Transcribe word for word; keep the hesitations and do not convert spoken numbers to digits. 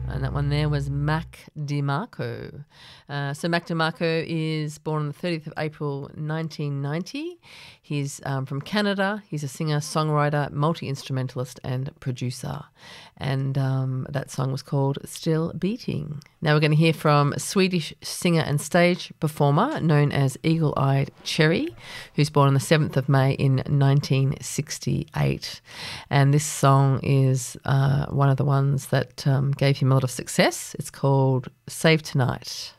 And that one there was Mac DeMarco. Uh, so Mac DeMarco is born on the thirtieth of April nineteen ninety. He's um, from Canada. He's a singer, songwriter, multi-instrumentalist and producer. And um, that song was called Still Beating. Now we're going to hear from a Swedish singer and stage performer known as Eagle-Eyed Cherry, who's born on the seventh of May in nineteen sixty-eight. And this song is uh, one of the ones that um, gave him a lot of success. It's called Save Tonight.